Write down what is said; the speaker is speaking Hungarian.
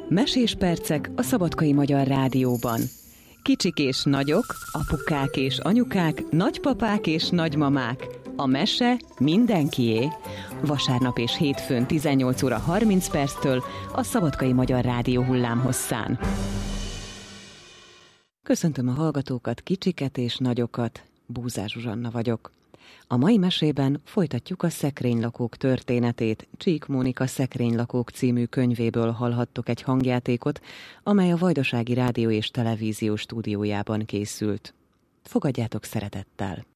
Mesés percek a Szabadkai Magyar Rádióban. Kicsik és nagyok, apukák és anyukák, nagypapák és nagymamák. A mese mindenkié. Vasárnap és hétfőn 18 óra 30 perctől a Szabadkai Magyar Rádió hullámhosszán. Köszöntöm a hallgatókat, kicsiket és nagyokat. Búzás Zsuzsanna vagyok. A mai mesében folytatjuk a Szekrénylakók történetét. Csík Mónika Szekrénylakók című könyvéből hallhattok egy hangjátékot, amely a Vajdasági Rádió és Televízió stúdiójában készült. Fogadjátok szeretettel!